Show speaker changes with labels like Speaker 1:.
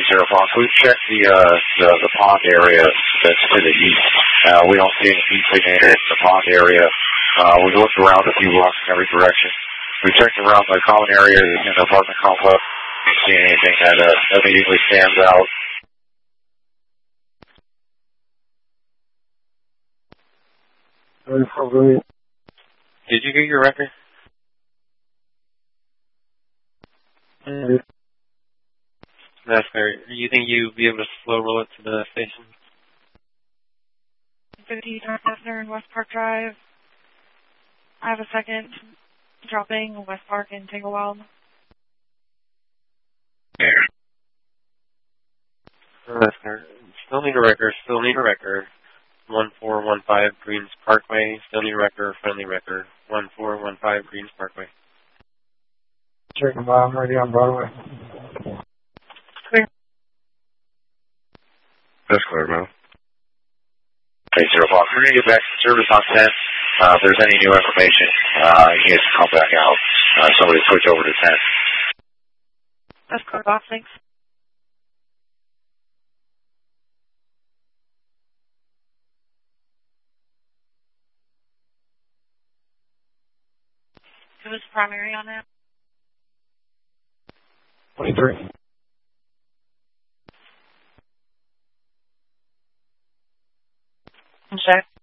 Speaker 1: Zero Fox. We've checked the pond area that's to the east. We don't see any heat signature in the pond area. We've looked around a few blocks in every direction. We checked around the common area in the apartment complex. We don't see anything that immediately stands out.
Speaker 2: Did you get your record? That's fair. You think you'd be able to slow roll it to the station?
Speaker 3: 50 North Hefner, West Park Drive. I have a second dropping West Park and Tanglewild.
Speaker 2: That's fair. Still need a record. 1415 Greens Parkway. Still need a record. Friendly record. 1415 Greens Parkway.
Speaker 4: Checking by, I'm ready on Broadway.
Speaker 3: Clear.
Speaker 1: That's clear, man. Okay, Zero Fox. We're going to get back to service on 10. If there's any new information, you guys can come back out. Somebody switch over to 10.
Speaker 3: That's clear, boss. Thanks. Who was primary on that?
Speaker 4: 23.
Speaker 3: Check.